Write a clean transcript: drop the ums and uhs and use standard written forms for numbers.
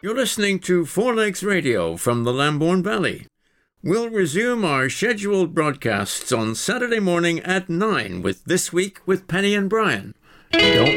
You're listening to Four Legs Radio from the Lambourne Valley. We'll resume our scheduled broadcasts on Saturday morning at 9 with This Week with Penny and Brian. Don't